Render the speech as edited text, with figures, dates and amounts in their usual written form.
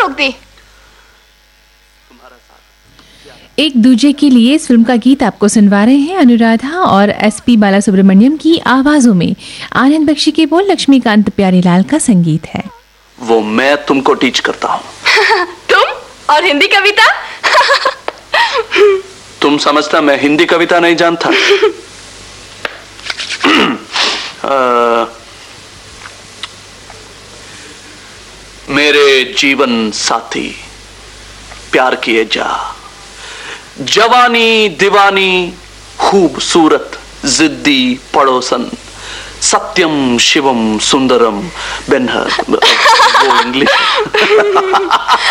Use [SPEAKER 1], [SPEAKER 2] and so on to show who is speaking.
[SPEAKER 1] रोक दी?
[SPEAKER 2] एक दूजे के लिए इस फिल्म का गीत आपको सुनवा रहे हैं अनुराधा और एसपी बालासुब्रमण्यम की आवाजों में। आनंद बख्शी के बोल, लक्ष्मीकांत प्यारेलाल का संगीत है।
[SPEAKER 3] वो मैं तुमको टीच करता हूँ।
[SPEAKER 1] तुम? और हिंदी कविता?
[SPEAKER 3] तुम समझता मैं हिंदी कविता नहीं जानता? मेरे जीवन साथी प्यार किए जा, जवानी दीवानी खूबसूरत जिद्दी पड़ोसन, सत्यम शिवम सुंदरम बेनहर। वो इंग्लिश।